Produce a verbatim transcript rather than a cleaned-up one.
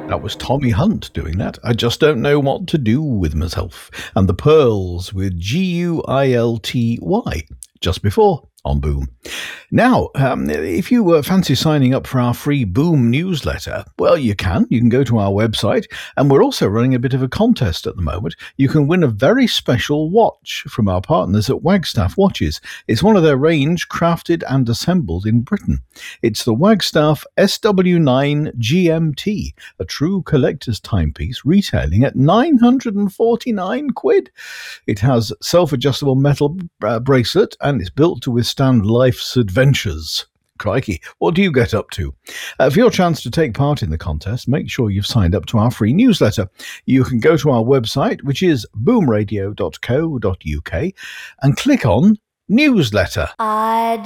That was Tommy Hunt doing that. I just don't know what to do with myself. And the Pearls with G U I L T Y just before on Boom. Now, um, if you uh, fancy signing up for our free Boom newsletter, well, you can. You can go to our website, and we're also running a bit of a contest at the moment. You can win a very special watch from our partners at Wagstaff Watches. It's one of their range crafted and assembled in Britain. It's the Wagstaff S W nine G M T, a true collector's timepiece retailing at nine hundred forty-nine quid. It has self-adjustable metal uh, bracelet, and it's built to withstand life's adventures. Crikey, what do you get up to? Uh, for your chance to take part in the contest, make sure you've signed up to our free newsletter. You can go to our website, which is boom radio dot co dot uk, and click on Newsletter. I